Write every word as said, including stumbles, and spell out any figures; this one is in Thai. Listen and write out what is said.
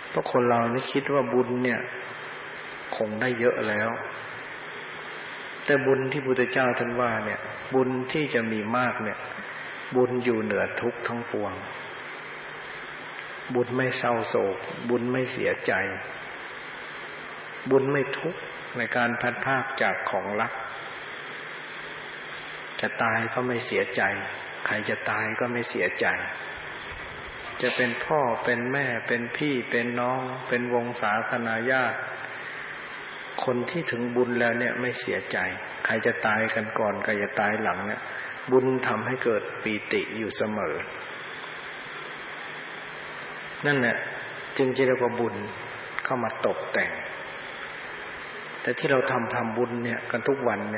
เพราะคนเรานี่คิดว่าบุญเนี่ยคงได้เยอะแล้วแต่บุญที่พุทธเจ้าท่านว่าเนี่ยบุญที่จะมีมากเนี่ยบุญอยู่เหนือทุกข์ทั้งปวงบุญไม่เศร้าโศกบุญไม่เสียใจบุญไม่ทุกข์ในการพัดพรากจากของรักจะตายก็ไม่เสียใจใครจะตายก็ไม่เสียใจจะเป็นพ่อเป็นแม่เป็นพี่เป็นน้องเป็นวงศาคณาญาติคนที่ถึงบุญแล้วเนี่ยไม่เสียใจใครจะตายกันก่อนใครจะตายหลังเนี่ยบุญทำให้เกิดปีติอยู่เสมอนั่นแหละจึงจะเรียกว่าบุญเข้ามาตกแต่งแต่ที่เราทำทำบุญเนี่ยกันทุกวันเนี่ย